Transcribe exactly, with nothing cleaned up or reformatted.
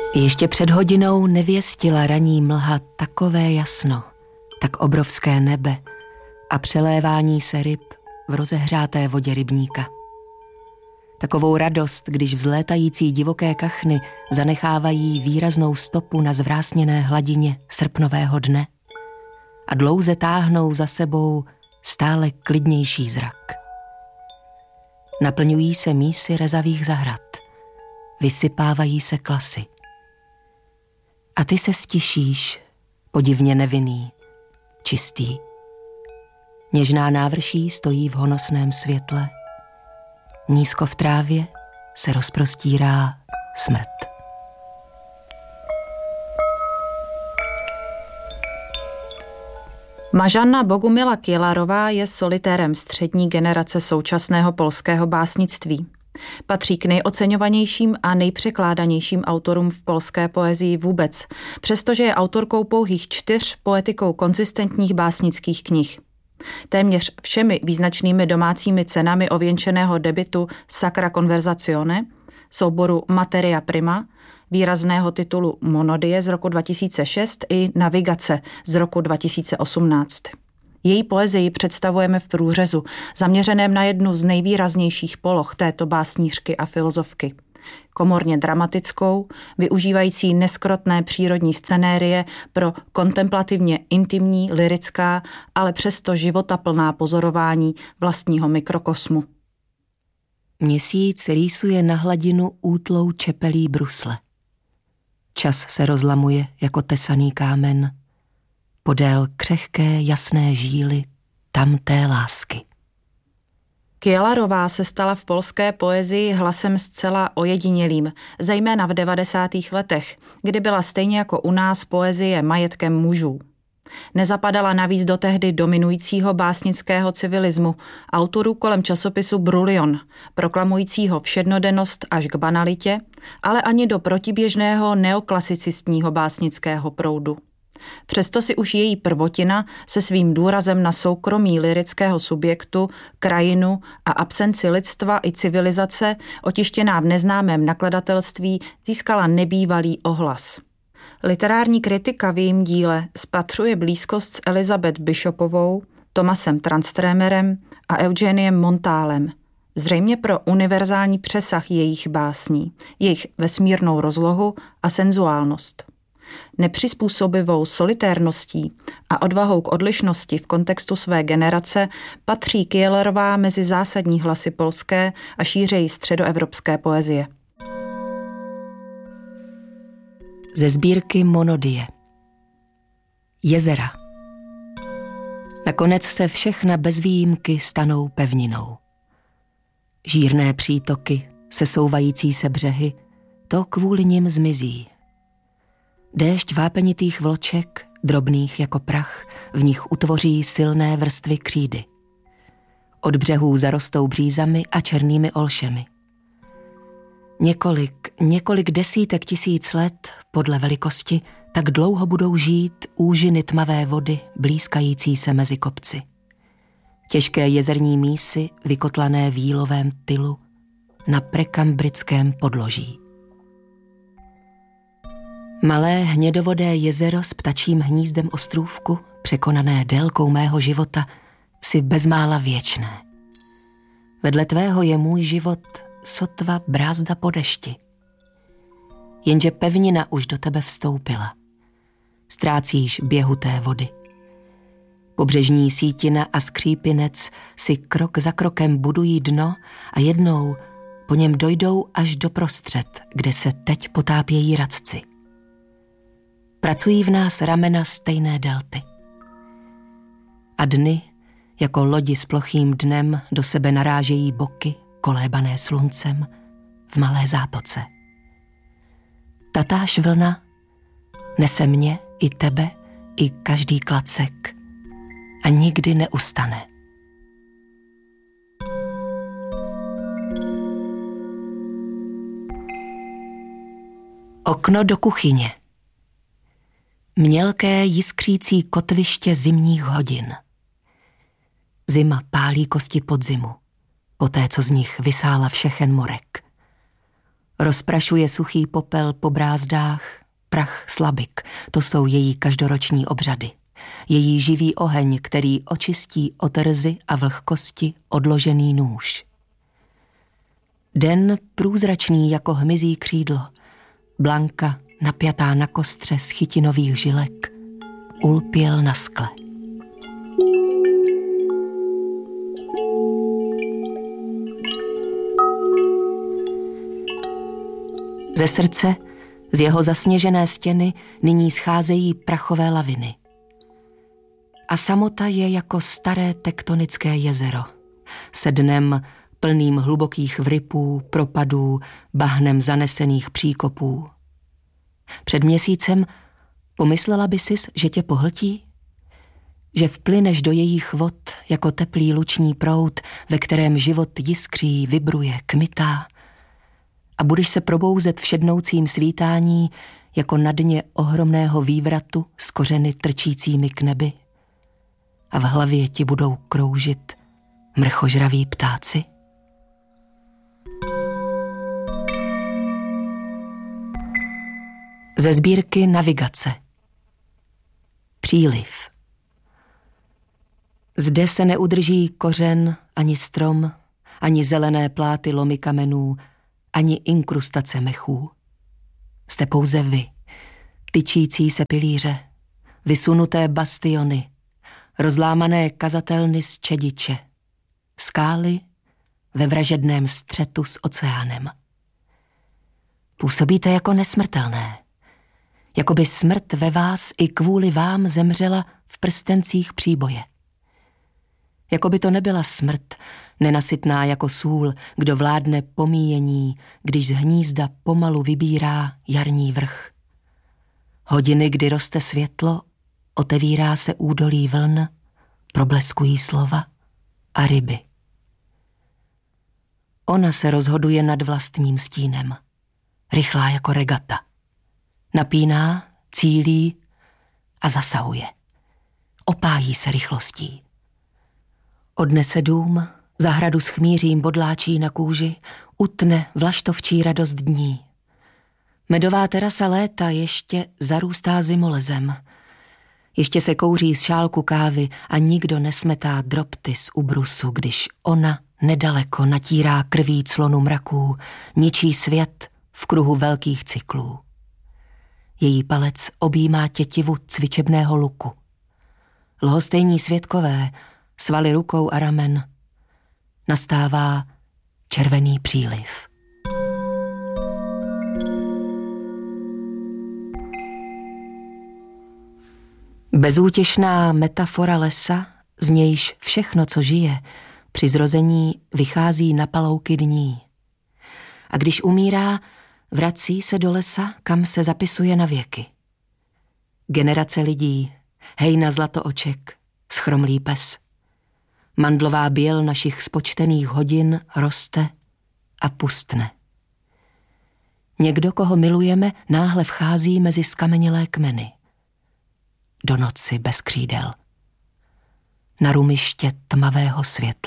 Ještě před hodinou nevěstila raní mlha takové jasno, tak obrovské nebe a přelévání se ryb v rozehřáté vodě rybníka. Takovou radost, když vzlétající divoké kachny zanechávají výraznou stopu na zvrásněné hladině srpnového dne a dlouze táhnou za sebou stále klidnější zrak. Naplňují se mísy rezavých zahrad, vysypávají se klasy. A ty se stišíš, podivně nevinný, čistý. Něžná návrší stojí v honosném světle. Nízko v trávě se rozprostírá smrt. Mařanna Bogumila Kielarová je solitérem střední generace současného polského básnictví. Patří k nejoceňovanějším a nejpřekládanějším autorům v polské poezii vůbec, přestože je autorkou pouhých čtyř poetikou konzistentních básnických knih. Téměř všemi význačnými domácími cenami ověnčeného debutu Sacra Conversazione, souboru Materia Prima, výrazného titulu Monodie z roku dva tisíce šest i Navigace z roku dva tisíce osmnáct. Její poezii představujeme v průřezu, zaměřeném na jednu z nejvýraznějších poloh této básnířky a filozofky. Komorně dramatickou, využívající neskrotné přírodní scenérie pro kontemplativně intimní, lyrická, ale přesto životaplná pozorování vlastního mikrokosmu. Měsíc rýsuje na hladinu útlou čepelí brusle. Čas se rozlamuje jako tesaný kámen podél křehké jasné žíly tamté lásky. Kielarová se stala v polské poezii hlasem zcela ojedinělým, zejména v devadesátých letech, kdy byla stejně jako u nás poezie majetkem mužů. Nezapadala navíc do tehdy dominujícího básnického civilismu, autorů kolem časopisu Brulion, proklamujícího všednodennost až k banalitě, ale ani do protiběžného neoklasicistního básnického proudu. Přesto si už její prvotina se svým důrazem na soukromí lyrického subjektu, krajinu a absenci lidstva i civilizace, otištěná v neznámém nakladatelství, získala nebývalý ohlas. Literární kritika v jejím díle spatřuje blízkost s Elizabeth Bishopovou, Tomasem Transtrémerem a Eugeniem Montálem, zřejmě pro univerzální přesah jejich básní, jejich vesmírnou rozlohu a senzuálnost. Nepřizpůsobivou solitérností a odvahou k odlišnosti v kontextu své generace patří Kielarová mezi zásadní hlasy polské a šířeji středoevropské poezie. Ze sbírky Monodie. Jezera. Nakonec se všechna bez výjimky stanou pevninou. Žírné přítoky, sesouvající se břehy, to kvůli nim zmizí. Déšť vápenitých vloček, drobných jako prach, v nich utvoří silné vrstvy křídy. Od břehů zarostou břízami a černými olšemi. Několik, několik desítek tisíc let, podle velikosti, tak dlouho budou žít úžiny tmavé vody, blýskající se mezi kopci. Těžké jezerní mísy, vykotlané v jílovém tylu, na prekambrickém podloží. Malé hnědovodé jezero s ptačím hnízdem ostrůvku, překonané délkou mého života, si bezmála věčné. Vedle tvého je můj život sotva brázda po dešti. Jenže pevnina už do tebe vstoupila. Ztrácíš běhu té vody. Pobřežní sítina a skřípinec si krok za krokem budují dno a jednou po něm dojdou až do prostřed, kde se teď potápějí racci. Pracují v nás ramena stejné delty. A dny, jako lodi s plochým dnem, do sebe narážejí boky, kolébané sluncem, v malé zátoce. Tatáž vlna nese mě i tebe, i každý klacek a nikdy neustane. Okno do kuchyně. Mělké jiskřící kotviště zimních hodin. Zima pálí kosti podzimu, poté co z nich vysála všechen morek. Rozprašuje suchý popel po brázdách, prach slabik, to jsou její každoroční obřady. Její živý oheň, který očistí od rzy a vlhkosti odložený nůž. Den průzračný jako hmyzí křídlo, Blanka napjatá na kostře z chytinových žilek, ulpěl na skle. Ze srdce, z jeho zasněžené stěny, nyní scházejí prachové laviny. A samota je jako staré tektonické jezero, se dnem plným hlubokých vrypů, propadů, bahnem zanesených příkopů. Před měsícem pomyslela by sis, že tě pohltí? Že vplyneš do jejich vod jako teplý luční proud, ve kterém život jiskří, vibruje, kmitá, a budeš se probouzet v šednoucím svítání jako na dně ohromného vývratu s kořeny trčícími k nebi? A v hlavě ti budou kroužit mrchožraví ptáci? Ze sbírky Navigace. Příliv. Zde se neudrží kořen, ani strom, ani zelené pláty lomy kamenů, ani inkrustace mechů. Jste pouze vy, tyčící se pilíře, vysunuté bastiony, rozlámané kazatelny z čediče, skály ve vražedném střetu s oceánem. Působíte jako nesmrtelné, jako by smrt ve vás i kvůli vám zemřela v prstencích příboje. Jako by to nebyla smrt, nenasytná jako sůl, kdo vládne pomíjení, když z hnízda pomalu vybírá jarní vrch. Hodiny, kdy roste světlo, otevírá se údolí vln, probleskují slova a ryby. Ona se rozhoduje nad vlastním stínem, rychlá jako regata. Napíná, cílí a zasahuje. Opájí se rychlostí. Odnese dům, zahradu s chmířím bodláčí na kůži, utne vlaštovčí radost dní. Medová terasa léta ještě zarůstá zimolezem. Ještě se kouří z šálku kávy a nikdo nesmetá dropty z ubrusu, když ona nedaleko natírá krví clonu mraků, ničí svět v kruhu velkých cyklů. Její palec objímá tětivu cvičebného luku. Lhostejní svědkové, svaly rukou a ramen. Nastává červený příliv. Bezútěšná metafora lesa, z nějž všechno, co žije, při zrození vychází na palouky dní. A když umírá, vrací se do lesa, kam se zapisuje na věky. Generace lidí, hejna zlatooček, schromlý pes. Mandlová běl našich spočtených hodin roste a pustne. Někdo, koho milujeme, náhle vchází mezi skamenělé kmeny. Do noci bez křídel. Na rumiště tmavého světla.